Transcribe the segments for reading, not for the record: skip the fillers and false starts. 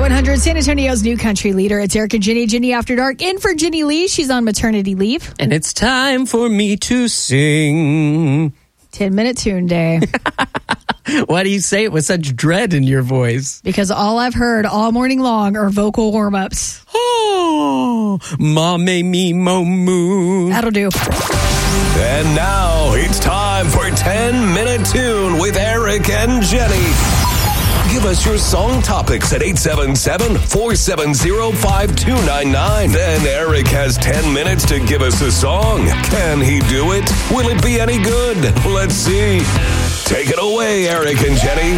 Y100, San Antonio's new country leader. It's Eric and Ginny. Ginny After Dark in for Ginny Lee. She's on maternity leave. And it's time for me to sing. 10-minute tune day. Why do you say it with such dread in your voice? Because all I've heard all morning long are vocal warm-ups. Oh, ma me me mo moo. That'll do. And now it's time for 10-minute tune with Eric and Jenny. Give us your song topics at 877-470-5299. Then Eric has 10 minutes to give us a song. Can he do it? Will it be any good? Let's see. Take it away, Eric and Jenny.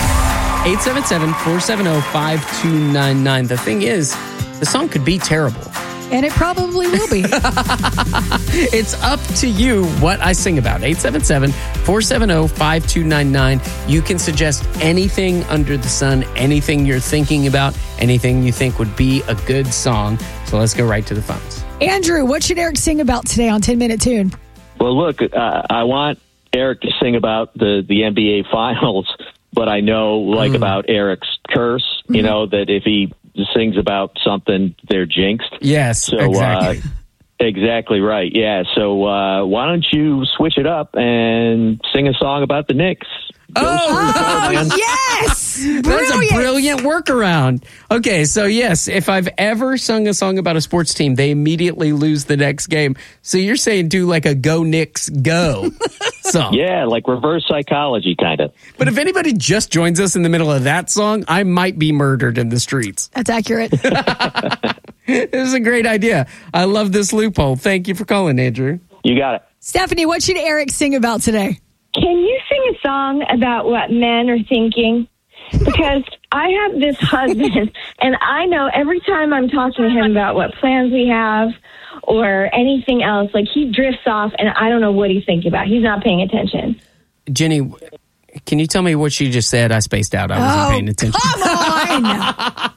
877-470-5299. The thing is, the song could be terrible. And it probably will be. It's up to you what I sing about. 877-470-5299. You can suggest anything under the sun, anything you're thinking about, anything you think would be a good song. So let's go right to the phones. Andrew, what should Eric sing about today on 10-minute tune? Well, look, I want Eric to sing about the NBA Finals, but I know, about Eric's curse, that if he sings about something, they're jinxed. Yes, so, exactly. Exactly right, yeah. So why don't you switch it up and sing a song about the Knicks? Yes! Brilliant. That's a brilliant workaround. Okay, so yes, if I've ever sung a song about a sports team, they immediately lose the next game. So you're saying do like a Go Knicks Go song. Yeah, like reverse psychology kind of. But if anybody just joins us in the middle of that song, I might be murdered in the streets. That's accurate. This is a great idea. I love this loophole. Thank you for calling, Andrew. You got it. Stephanie, what should Eric sing about today? Can you sing a song about what men are thinking? Because I have this husband, and I know every time I'm talking to him about what plans we have or anything else, he drifts off, and I don't know what he's thinking about. He's not paying attention. Jenny, can you tell me what she just said? I spaced out. I wasn't paying attention. Come on!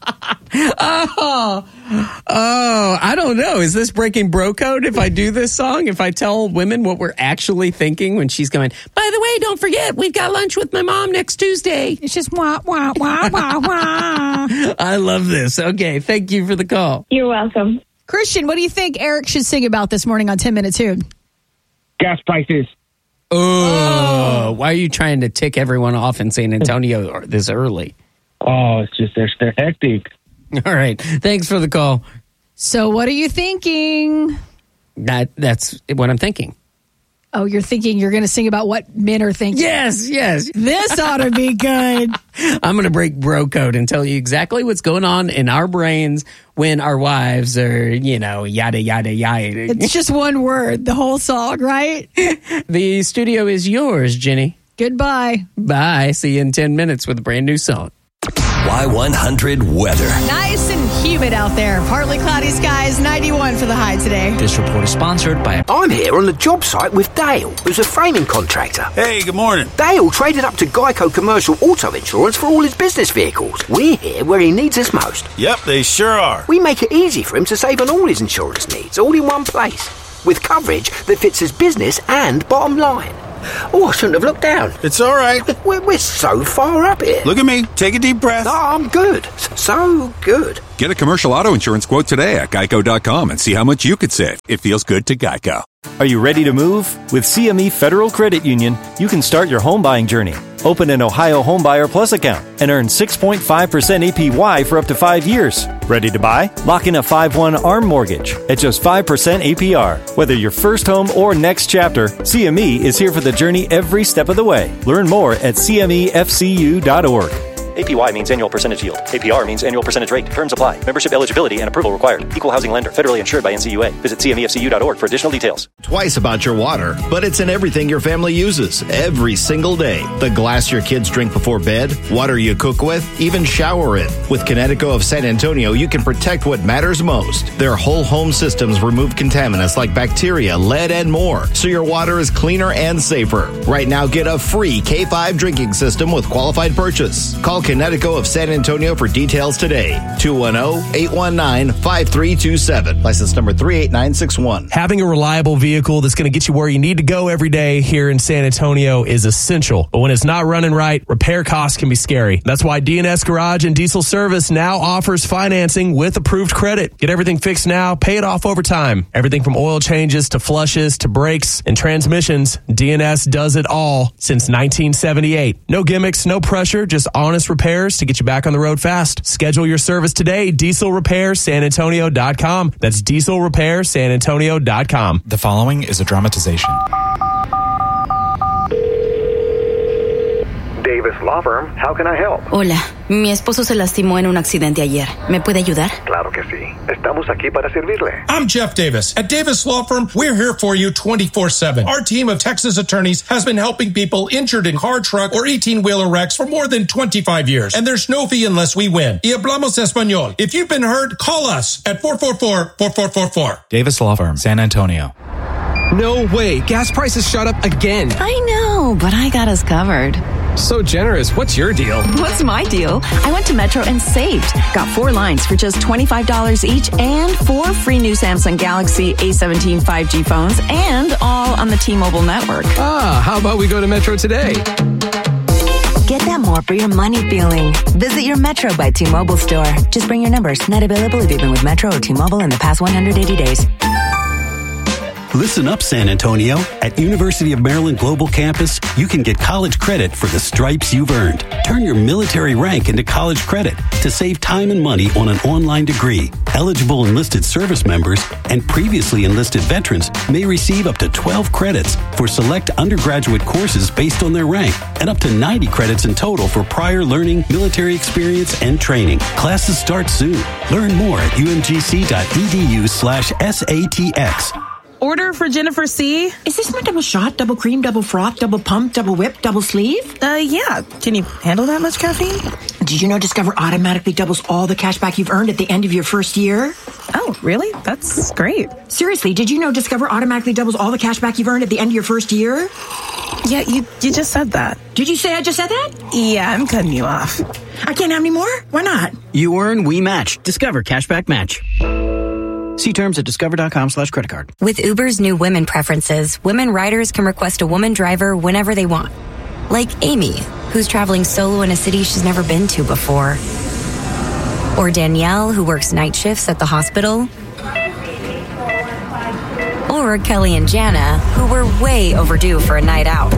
I don't know. Is this breaking bro code if I do this song? If I tell women what we're actually thinking when she's going, by the way, don't forget, we've got lunch with my mom next Tuesday. It's just wah, wah, wah, wah, wah. I love this. Okay, thank you for the call. You're welcome. Christian, what do you think Eric should sing about this morning on 10-minute tune? Gas prices. Oh, why are you trying to tick everyone off in San Antonio this early? Oh, it's just they're hectic. All right. Thanks for the call. So what are you thinking? That's what I'm thinking. Oh, you're thinking you're going to sing about what men are thinking. Yes. This ought to be good. I'm going to break bro code and tell you exactly what's going on in our brains when our wives are, yada, yada, yada. It's just one word, the whole song, right? The studio is yours, Jenny. Goodbye. Bye. See you in 10 minutes with a brand new song. Y100 weather. Nice and humid out there. Partly cloudy skies, 91 for the high today. This report is sponsored by... I'm here on the job site with Dale, who's a framing contractor. Hey, good morning. Dale traded up to Geico Commercial Auto Insurance for all his business vehicles. We're here where he needs us most. Yep, they sure are. We make it easy for him to save on all his insurance needs, all in one place, with coverage that fits his business and bottom line. Oh, I shouldn't have looked down. It's all right. We're so far up here. Look at me. Take a deep breath. Oh, I'm good. So good. Get a commercial auto insurance quote today at geico.com and see how much you could save. It feels good to Geico. Are you ready to move? With CME Federal Credit Union, you can start your home buying journey. Open an Ohio Homebuyer Plus account and earn 6.5% APY for up to 5 years. Ready to buy? Lock in a 5/1 ARM mortgage at just 5% APR. Whether your first home or next chapter, CME is here for the journey every step of the way. Learn more at cmefcu.org. APY means annual percentage yield. APR means annual percentage rate. Terms apply. Membership eligibility and approval required. Equal housing lender. Federally insured by NCUA. Visit cmefcu.org for additional details. Twice about your water, but it's in everything your family uses every single day. The glass your kids drink before bed, water you cook with, even shower in. With Connecticut of San Antonio, you can protect what matters most. Their whole home systems remove contaminants like bacteria, lead, and more, so your water is cleaner and safer. Right now, get a free K5 drinking system with qualified purchase. Call Connecticut of San Antonio for details today. 210-819-5327. License number 38961. Having a reliable vehicle that's going to get you where you need to go every day here in San Antonio is essential. But when it's not running right, repair costs can be scary. That's why DNS Garage and Diesel Service now offers financing with approved credit. Get everything fixed now, pay it off over time. Everything from oil changes to flushes to brakes and transmissions, DNS does it all since 1978. No gimmicks, no pressure, just honest repairs to get you back on the road fast. Schedule your service today, dieselrepairsanantonio.com. That's dieselrepairsanantonio.com. The following is a dramatization. Davis Law Firm, how can I help? Hola, mi esposo se lastimó en un accidente ayer. ¿Me puede ayudar? Claro que sí. Estamos aquí para servirle. I'm Jeff Davis. At Davis Law Firm, we're here for you 24/7. Our team of Texas attorneys has been helping people injured in car, truck, or 18-wheeler wrecks for more than 25 years. And there's no fee unless we win. Y hablamos español. If you've been hurt, call us at 444-4444. Davis Law Firm, San Antonio. No way. Gas prices shot up again. I know, but I got us covered. So generous. What's your deal? What's my deal? I went to Metro and saved. Got 4 lines for just $25 each and 4 free new Samsung Galaxy A17 5G phones and all on the T-Mobile network. How about we go to Metro today? Get that more for your money feeling. Visit your Metro by T-Mobile store. Just bring your numbers. Not available if you've been with Metro or T-Mobile in the past 180 days. Listen up, San Antonio. At University of Maryland Global Campus, you can get college credit for the stripes you've earned. Turn your military rank into college credit to save time and money on an online degree. Eligible enlisted service members and previously enlisted veterans may receive up to 12 credits for select undergraduate courses based on their rank and up to 90 credits in total for prior learning, military experience, and training. Classes start soon. Learn more at umgc.edu/SATX. Order for Jennifer C. Is this my double shot, double cream, double froth, double pump, double whip, double sleeve? Yeah. Can you handle that much caffeine? Did you know Discover automatically doubles all the cash back you've earned at the end of your first year? Oh, really? That's great. Seriously, did you know Discover automatically doubles all the cash back you've earned at the end of your first year? Yeah, you just said that. Did you say I just said that? Yeah, I'm cutting you off. I can't have any more? Why not? You earn, we match. Discover Cashback Match. See terms at discover.com/creditcard. With Uber's new women preferences, women riders can request a woman driver whenever they want. Like Amy, who's traveling solo in a city she's never been to before. Or Danielle, who works night shifts at the hospital. Or Kelly and Jana, who were way overdue for a night out.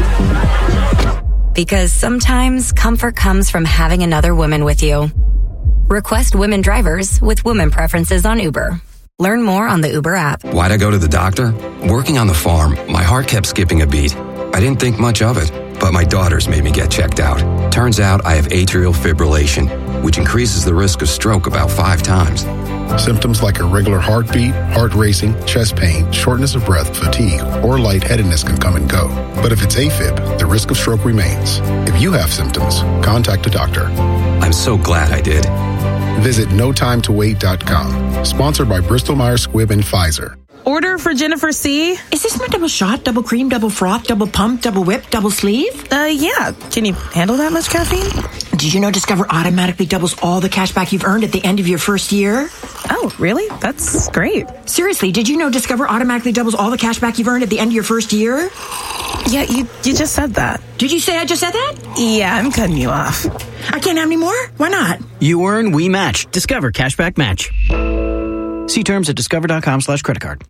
Because sometimes comfort comes from having another woman with you. Request women drivers with women preferences on Uber. Learn more on the Uber app. Why'd I go to the doctor? Working on the farm, my heart kept skipping a beat. I didn't think much of it, but my daughters made me get checked out. Turns out I have atrial fibrillation, which increases the risk of stroke about 5 times. Symptoms like irregular heartbeat, heart racing, chest pain, shortness of breath, fatigue, or lightheadedness can come and go. But if it's AFib, the risk of stroke remains. If you have symptoms, contact a doctor. I'm so glad I did. Visit NoTimeToWait.com. Sponsored by Bristol-Myers Squibb and Pfizer. Order for Jennifer C. Is this my double shot, double cream, double froth, double pump, double whip, double sleeve? Yeah. Can you handle that much caffeine? Did you know Discover automatically doubles all the cash back you've earned at the end of your first year? Oh, really? That's great. Seriously, did you know Discover automatically doubles all the cash back you've earned at the end of your first year? Yeah, you just said that. Did you say I just said that? Yeah, I'm cutting you off. I can't have any more? Why not? You earn, we match. Discover Cashback Match. See terms at discover.com/creditcard.